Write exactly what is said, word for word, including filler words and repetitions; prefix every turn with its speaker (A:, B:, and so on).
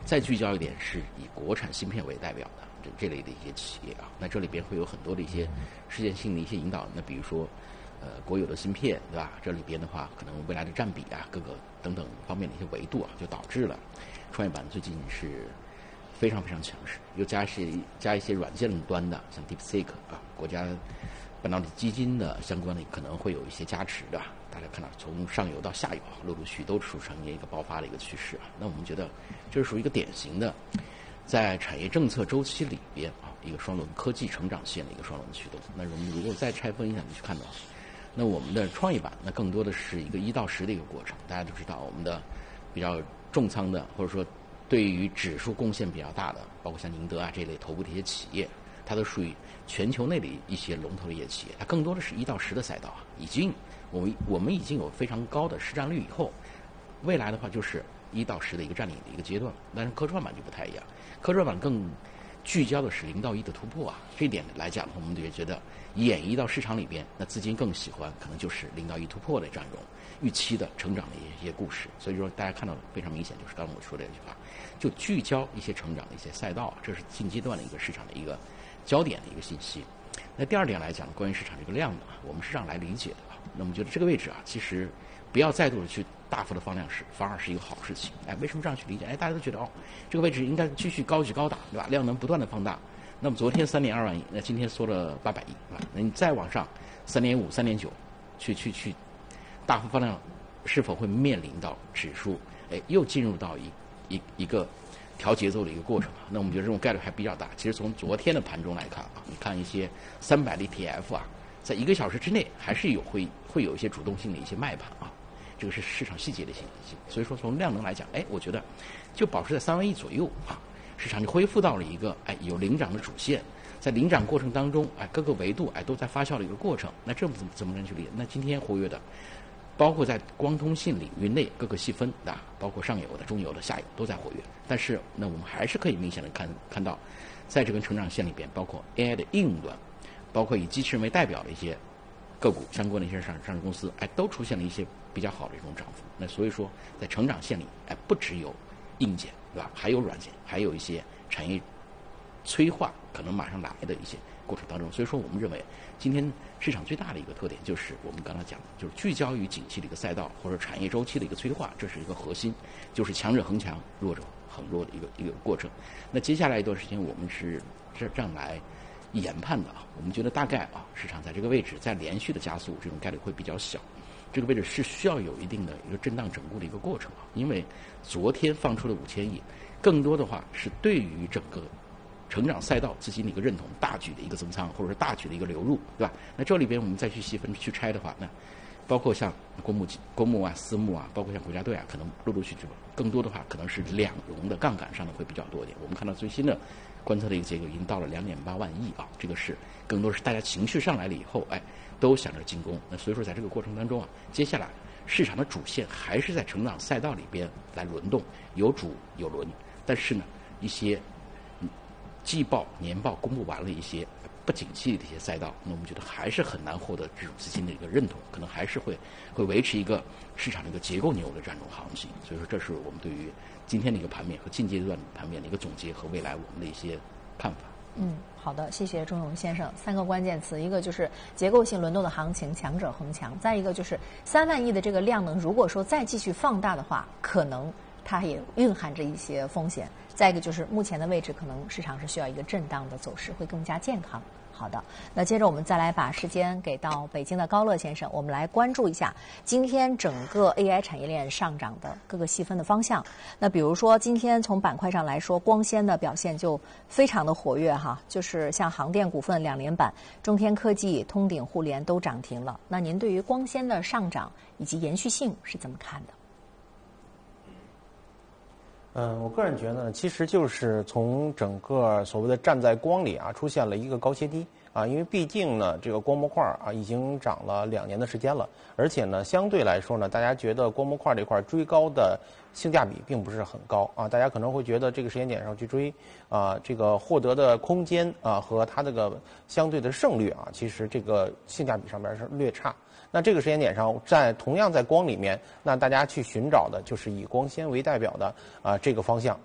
A: 再聚焦一点是以国产芯片为代表的这这类的一些企业啊。那这里边会有很多的一些事件性的一些引导，那比如说呃国有的芯片，对吧？这里边的话，可能未来的占比啊，各个等等方面的一些维度啊，就导致了创业板最近是非常非常强势，又加一些加一些软件端的，像 DeepSeek 啊，国家半导体基金的相关的可能会有一些加持的。大家看到从上游到下游啊，陆陆续都出现一个爆发的一个趋势啊。那我们觉得这是属于一个典型的在产业政策周期里边啊一个双轮科技成长线的一个双轮驱动。那我们如果再拆分一下，你去看到，那我们的创业板那更多的是一个一到十的一个过程。大家都知道，我们的比较重仓的或者说对于指数贡献比较大的，包括像宁德啊这类头部的一些企业，它都属于全球内的一些龙头的一些企业，它更多的是一到十的赛道啊，已经我们我们已经有非常高的市占率以后，未来的话就是一到十的一个占领的一个阶段。但是科创板就不太一样，科创板更聚焦的是零到一的突破啊，这一点来讲，我们就觉得演绎到市场里边，那资金更喜欢可能就是零到一突破的这样一种预期的成长的一些故事。所以说大家看到的非常明显，就是刚刚我说的这句话，就聚焦一些成长的一些赛道，这是近阶段的一个市场的一个焦点的一个信息。那第二点来讲，关于市场这个量呢，我们是这样来理解的啊。那我们觉得这个位置啊，其实不要再度的去大幅的放量时，反而是一个好事情。哎，为什么这样去理解？哎，大家都觉得哦，这个位置应该继续高举高打，对吧？量能不断的放大。那么昨天三点二万亿，那今天缩了八百亿，对吧？那你再往上三点五、三点九，去去去大幅放量，是否会面临到指数哎又进入到一一一个调节奏的一个过程啊？那我们觉得这种概率还比较大。其实从昨天的盘中来看啊，你看一些三百的 E T F 啊，在一个小时之内还是有会会有一些主动性的一些卖盘啊，这个是市场细节的信息。所以说从量能来讲，哎，我觉得就保持在三万亿左右啊，市场就恢复到了一个哎有领涨的主线，在领涨过程当中，哎各个维度哎都在发酵的一个过程。那这怎么怎么能去理解？那今天活跃的，包括在光通信领域内各个细分啊，包括上游的、中游的、下游都在活跃。但是那我们还是可以明显的看看到，在这根成长线里边，包括 A I 的应用端，包括以机器人为代表的一些个股相关的一些上上市公司，哎，都出现了一些比较好的一种涨幅。那所以说，在成长线里，哎，不只有硬件，对吧？还有软件，还有一些产业催化可能马上来的一些过程当中。所以说，我们认为今天市场最大的一个特点就是我们刚才讲的，就是聚焦于景气的一个赛道或者产业周期的一个催化，这是一个核心，就是强者恒强，弱者恒弱的一个一个过程。那接下来一段时间，我们是这这样来研判的啊，我们觉得大概啊，市场在这个位置再连续的加速，这种概率会比较小。这个位置是需要有一定的一个震荡整固的一个过程啊，因为昨天放出的五千亿，更多的话是对于整个成长赛道资金的一个认同，大举的一个增仓，或者是大举的一个流入，对吧？那这里边我们再去细分去拆的话，那包括像公募、公募啊、私募啊，包括像国家队啊，可能陆陆续续更多的话可能是两融的杠杆上的会比较多一点。我们看到最新的观测的一个结构已经到了两点八万亿啊，这个是更多是大家情绪上来了以后，哎，都想着进攻。那所以说在这个过程当中啊，接下来市场的主线还是在成长赛道里边来轮动，有主有轮，但是呢，一些季报、年报公布完了一些不景气的一些赛道，那我们觉得还是很难获得这种资金的一个认同，可能还是会会维持一个市场的一个结构牛的这样一种行情。所以说，这是我们对于今天的一个盘面和近阶段盘面的一个总结和未来我们的一些看法。
B: 嗯，好的，谢谢钟勇先生。三个关键词，一个就是结构性轮动的行情，强者恒强；再一个就是三万亿的这个量能，如果说再继续放大的话，可能它也蕴含着一些风险。再一个就是目前的位置，可能市场是需要一个震荡的走势，会更加健康。好的，那接着我们再来把时间给到北京的高乐先生，我们来关注一下今天整个 A I 产业链上涨的各个细分的方向。那比如说今天从板块上来说，光纤的表现就非常的活跃哈，就是像航电股份两连板，中天科技、通鼎互联都涨停了。那您对于光纤的上涨以及延续性是怎么看的？
C: 嗯，我个人觉得呢，其实就是从整个所谓的站在光里啊，出现了一个高歇低啊，因为毕竟呢，这个光模块啊已经涨了两年的时间了，而且呢，相对来说呢，大家觉得光模块这块追高的性价比并不是很高啊，大家可能会觉得这个时间点上去追啊，这个获得的空间啊和它这个相对的胜率啊，其实这个性价比上面是略差。那这个时间点上，在同样在光里面，那大家去寻找的就是以光纤为代表的啊这个方向。